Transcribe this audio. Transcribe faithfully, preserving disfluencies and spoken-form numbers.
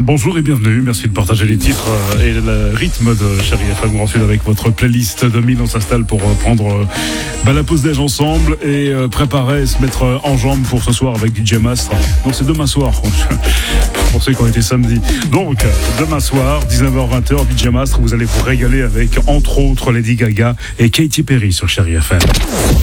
Bonjour et bienvenue, merci de partager les titres euh, et le rythme de Chérie F M Grand Sud avec votre playlist de mille. On s'installe pour euh, prendre euh, bah, la pause déj ensemble et euh, préparer, se mettre euh, en jambe pour ce soir avec D J Mastre. Non, c'est demain soir, je pensais qu'on était samedi. Donc, demain soir, dix-neuf heures vingt, D J Mastre, vous allez vous régaler avec, entre autres, Lady Gaga et Katy Perry sur Chérie F M.